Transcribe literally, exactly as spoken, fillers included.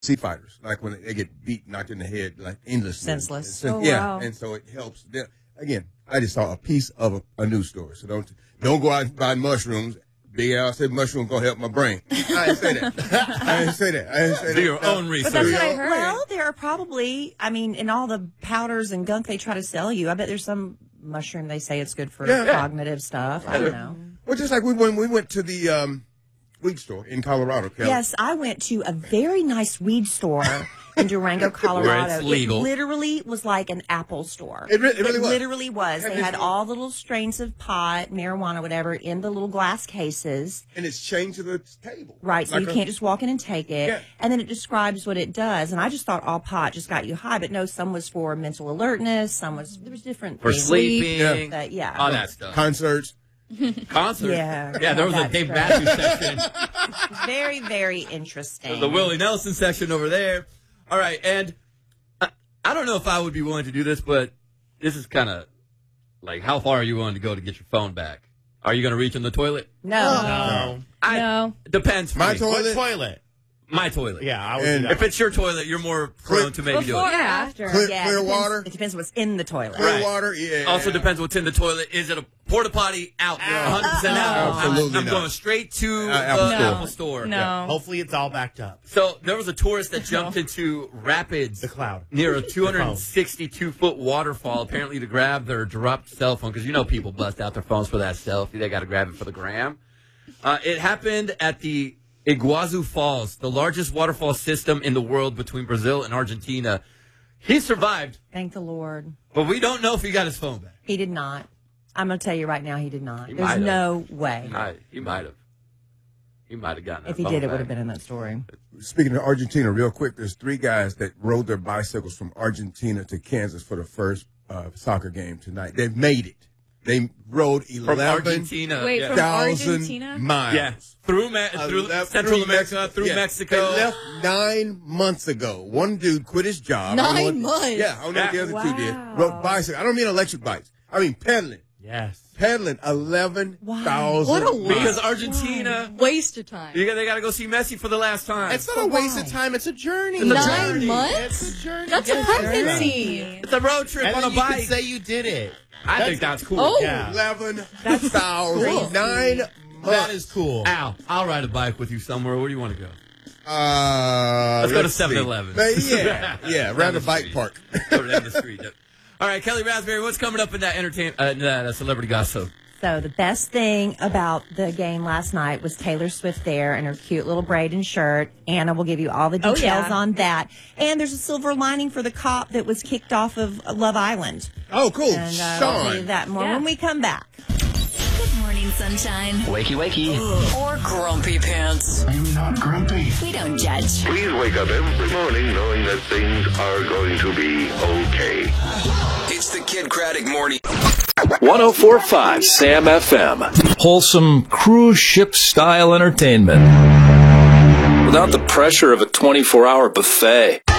sea fighters, like when they get beat, knocked in the head, like endlessly. Senseless. So, oh, yeah, wow. and so it helps them. Again, I just saw a piece of a, a news story, so don't don't go out and buy mushrooms. Big Al said mushrooms gonna help my brain. I didn't say that. I didn't say that. I didn't say Do that. your own research. But that's what I heard. Well, there are probably, I mean, in all the powders and gunk they try to sell you, I bet there's some mushroom they say it's good for Yeah. cognitive stuff. I don't know. Well, just like we, when we went to the um, weed store in Colorado, Kelly. Yes, I went to a very nice weed store in Durango, Colorado. it's legal. It literally was like an Apple store. It re- it really was. literally was. And They it's- had all the little strains of pot, marijuana, whatever, in the little glass cases. And it's chained to the table. Right, so Like you a- can't just walk in and take it. Yeah. And then it describes what it does. And I just thought all pot just got you high, but no, some was for mental alertness, some was, there was different For things. sleeping, But, yeah. all that stuff. Concerts. Concert. Yeah. Yeah, there was a That's Dave right. Matthews section. Very, very interesting. The Willie Nelson section over there. All right, and I, I don't know if I would be willing to do this, but this is kind of like, how far are you willing to go to get your phone back? Are you going to reach in the toilet? No. No. I, No. Depends. For My me. toilet. What toilet? My toilet. Yeah, I would And- do that. If it's your toilet, you're more prone to maybe do Before it. or after? Clear, Yeah, it clear depends- water. It depends what's in the toilet. Clear Right. water. Yeah. Also depends what's in the toilet. Is it a porta potty? Out. one hundred percent out. I'm- Absolutely I'm not. going straight to Uh, Apple the Store. Apple Store. No. Hopefully it's all backed up. So there was a tourist that jumped into rapids The cloud. near a two hundred sixty-two foot waterfall, apparently to grab their dropped cell phone, because you know people bust out their phones for that selfie. They got to grab it for the gram. Uh, it happened at the Iguazu Falls, the largest waterfall system in the world between Brazil and Argentina. He survived, Thank the Lord. but we don't know if he got his phone back. He did not. I'm going to tell you right now, he did not. He There's might have. no way. I, he might have. He might have gotten If that he phone did, it back. would have been in that story. Speaking of Argentina, real quick, there's three guys that rode their bicycles from Argentina to Kansas for the first uh, soccer game tonight. They've made it. They rode From eleven Argentina. Wait, yeah. from thousand Argentina? miles. Yeah, through, Me- through Ele- Central through America, Mex- through yeah. Mexico. They left nine months ago. One dude quit his job. I don't know Nine what- months? Yeah, I don't know what the other two did. Wow. Rode bicycles. I don't mean electric bikes. I mean pedaling. Yes. Pedaling eleven thousand What a miles. Because Argentina, Waste of time. you got, they got to go see Messi for the last time. It's not a waste of time. It's a journey. It's a Nine journey. months? It's a journey. That's a Yes, pregnancy. It's a road trip And on then a you bike. can say you did it. I think that's cool. Oh. Yeah. Eleven cool. thousand nine months. That is cool. Al, I'll ride a bike with you somewhere. Where do you want to go? Uh, Let's go to see. seven eleven. But yeah, yeah, Down around the the bike street. park. Go down the street. All right, Kelly Raspberry, what's coming up in that entertain uh, that uh, celebrity gossip? So the best thing about the game last night was Taylor Swift there in her cute little Braden shirt. Anna will give you all the Oh, details yeah. on that. And there's a silver lining for the cop that was kicked off of Love Island. Oh, cool. And uh, I'll tell you Sean. that more Yeah. when we come back. Good morning, sunshine. Wakey, wakey. Or grumpy pants. I'm not grumpy. We don't judge. Please wake up every morning knowing that things are going to be okay. It's the Kid Craddock Morning. one oh four point five Sam F M. Wholesome cruise ship style entertainment without the pressure of a twenty-four hour buffet.